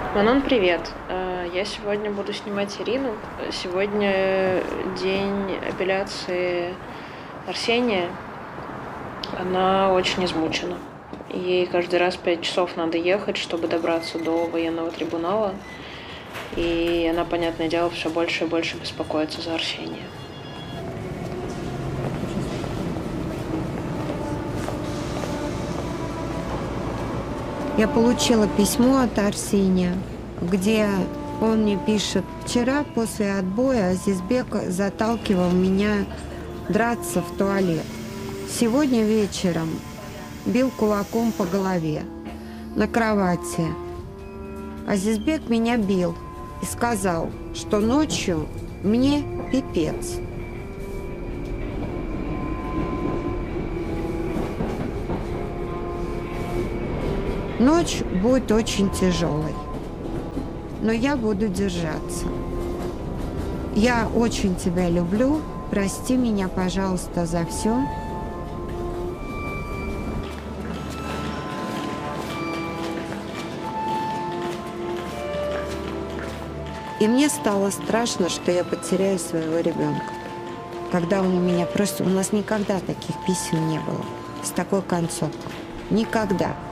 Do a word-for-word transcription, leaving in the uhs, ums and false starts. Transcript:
Манон, привет. Э, Я сегодня буду снимать Ирину. Сегодня день апелляции Арсения. Она очень измучена. Ей каждый раз пять часов надо ехать, чтобы добраться до военного трибунала. И она, понятное дело, все больше и больше беспокоится за Арсения. Я получила письмо от Арсения, где он мне пишет: вчера после отбоя Азизбек заталкивал меня драться в туалет. Сегодня вечером бил кулаком по голове на кровати. Азизбек меня бил и сказал, что ночью мне пипец. Ночь будет очень тяжелой, но я буду держаться. Я очень тебя люблю. Прости меня, пожалуйста, за все. И мне стало страшно, что я потеряю своего ребенка. Когда он у меня просто... У нас никогда таких писем не было. С такой концовкой. Никогда.